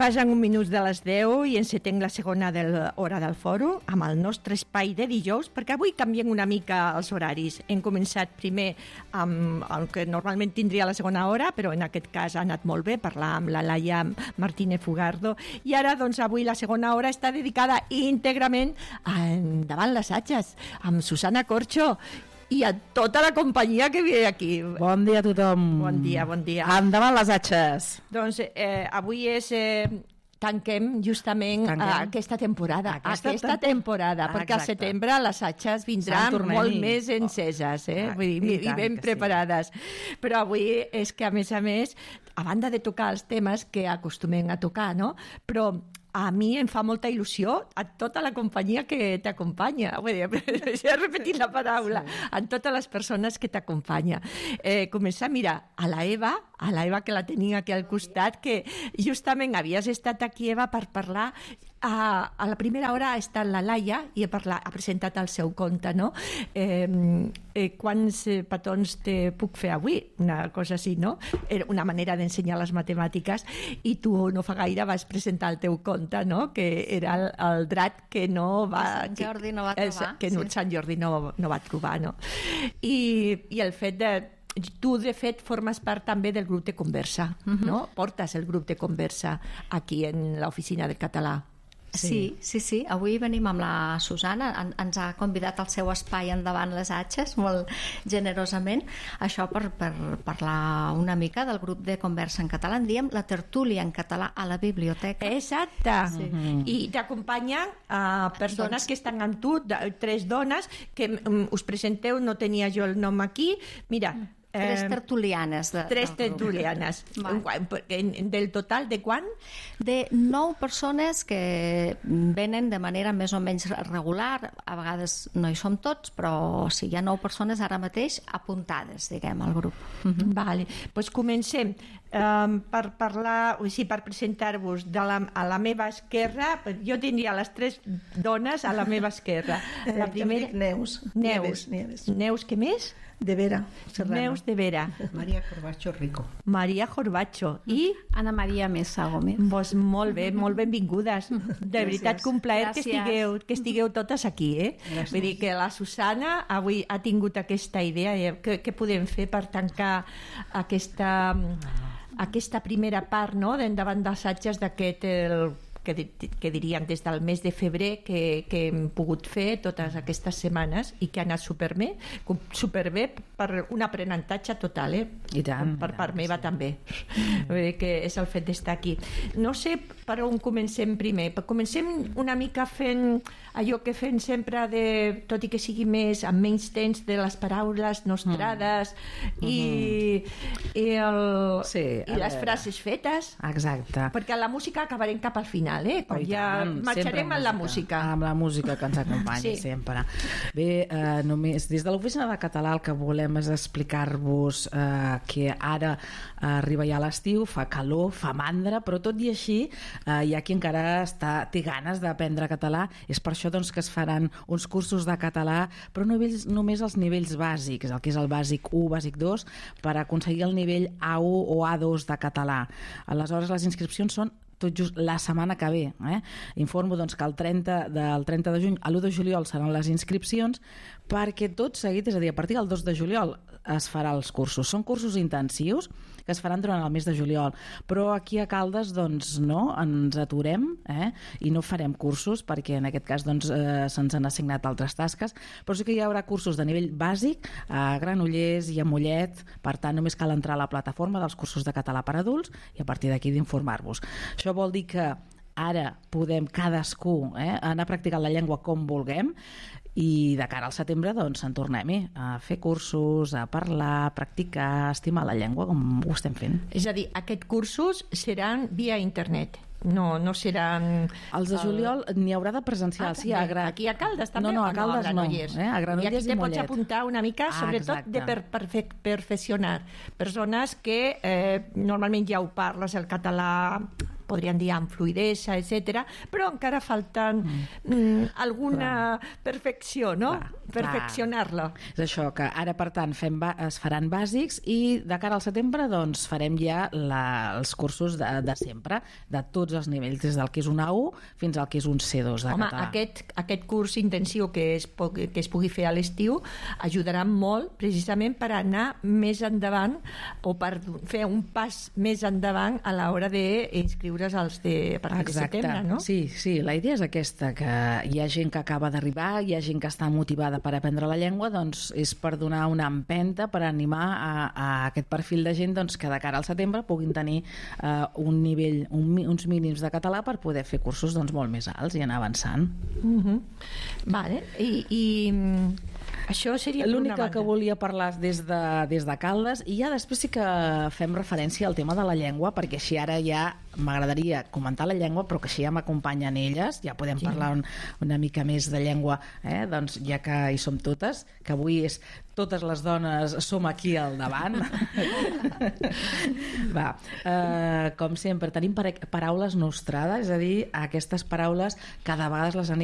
Passen un minut de les 10 i encetem la segona hora del fòrum amb el nostre espai de dijous, perquè avui canviem una mica els horaris. Hem començat primer amb el que normalment tindria la segona hora, però en aquest cas ha anat molt bé, parlar amb la Laia Martínez Fugardo, i ara doncs avui la segona hora està dedicada íntegrament a Endavant les Atxes, amb Susana Corxo i a tota la companyia que ve aquí. Bon dia a tothom. Bon dia, bon dia. Endavant les Atxes. Doncs avui és... tanquem justament aquesta temporada. Aquesta temporada, perquè al setembre les atxes vindran molt més enceses, vull dir, i ben preparades. Sí. Però avui és que, a més, a banda de tocar els temes que acostumem a tocar, no? Però a mi em fa molta il·lusió a tota la companyia que t'acompanya. Vull dir, ja he repetit la paraula. Sí. A totes les persones que t'acompanya. Començar a mirar a la Eva que la tenia aquí al costat, que justament havies estat aquí, Eva, per parlar. A la primera hora ha estat la Laia i ha presentat el seu conte, no? Quants petons te puc fer avui? Una cosa així, no? Era una manera d'ensenyar les matemàtiques, i tu no fa gaire vas presentar el teu conte, no? Que era el drat que no va... Sant Jordi no va trobar. Que Sant Jordi no va trobar, no? I el fet de... Tu, de fet, formes part també del grup de conversa, no? Portes el grup de conversa aquí en l'oficina del català. Sí. Avui venim amb la Susana, ens ha convidat al seu espai Endavant les Atxes, molt generosament, això per parlar una mica del grup de conversa en català, en diem la tertúlia en català a la biblioteca. Exacte. Sí. I t'acompanyen persones que estan amb tu, 3 dones, que us presenteu, no tenia jo el nom aquí, mira... 3 tertulianes. 3 tertulianes. Del total de quant? De 9 persones que venen de manera més o menys regular. A vegades no hi som tots, però sí, hi ha 9 persones ara mateix apuntades, diguem, al grup. Vale. Doncs comencem per parlar, per presentar-vos a la meva esquerra. Jo tindria les 3 dones a la meva esquerra. La primera... Neus. Neus, què més? De Vera Serrano. Neus de Vera. Maria Corbacho Rico. Maria Corbacho. I Ana Maria Mesa Gómez. Pues molt bé, molt benvingudes. De veritat que un plaer que estigueu totes aquí. Gràcies. Vull dir que la Susana avui ha tingut aquesta idea de què podem fer per tancar aquesta primera part, no? D'Endavant dels Atxes d'aquest... que diríem des del mes de febrer que hem pogut fer totes aquestes setmanes i que ha anat superbé per un aprenentatge total, I tant. Per part meva també. Vull dir que és el fet d'estar aquí. No sé per on comencem primer. Comencem una mica fent allò que fem sempre, tot i que sigui amb menys temps, de les paraules nostrades i les frases fetes. Exacte. Perquè la música acabarem cap al final, quan ja marxarem amb la música. Amb la música que ens acompanya sempre. Bé, només des de l'Oficina de Català el que volem és explicar-vos que ara arriba ja l'estiu, fa calor, fa mandra, però tot i així hi ha qui encara té ganes d'aprendre català. És per això doncs, que es faran uns cursos de català, però només els nivells bàsics, el que és el bàsic 1, bàsic 2, per aconseguir el nivell A1 o A2 de català. Aleshores, les inscripcions són tot just la setmana que ve. Informo doncs, que del 30 de juny a l'1 de juliol seran les inscripcions, perquè tot seguit, és a dir, a partir del 2 de juliol es farà els cursos. Són cursos intensius que es faran durant el mes de juliol, però aquí a Caldes doncs no, ens aturem i no farem cursos perquè en aquest cas doncs, se'ns han assignat altres tasques, però sí que hi haurà cursos de nivell bàsic a Granollers i a Mollet. Per tant, només cal entrar a la plataforma dels cursos de català per adults i a partir d'aquí d'informar-vos. Això vol dir que ara podem cadascú anar practicant la llengua com vulguem, i de cara al setembre doncs en tornem a fer cursos, a parlar, a practicar, a estimar la llengua com ho estem fent. És a dir, aquests cursos seran via internet, no seran... Els de juliol n'hi haurà de presencial, sí, aquí a Caldes també? No, a Caldes no, a Granollers i Mollet. I aquí te pots apuntar una mica, sobretot per perfeccionar persones que normalment ja ho parles el català, podríem dir amb fluïdesa, etc., però encara falten alguna perfecció, no? perfeccionar-lo. És això, que ara, per tant, es faran bàsics i de cara al setembre doncs, farem ja els cursos de sempre, de tots els nivells, des del que és un A1 fins al que és un C2 de català. Aquest curs intensiu que es pugui fer a l'estiu ajudarà molt precisament per anar més endavant o per fer un pas més endavant a l'hora d'inscriure's a partir de setembre, no? Sí, la idea és aquesta, que hi ha gent que acaba d'arribar, hi ha gent que està motivada per aprendre la llengua, doncs és per donar una empenta, per animar a aquest perfil de gent doncs, que de cara al setembre puguin tenir un nivell, uns mínims de català per poder fer cursos doncs, molt més alts i anar avançant. Vale. I això seria l'única que volia parlar des de Caldes, i ja després sí que fem referència al tema de la llengua, perquè així ara ja m'agradaria comentar la llengua, però que així ja m'acompanyen elles, ja podem parlar una mica més de llengua, doncs ja que hi som totes, que avui és totes les dones som aquí al davant. Com sempre, tenim paraules nostrades, és a dir, aquestes paraules que de vegades les anem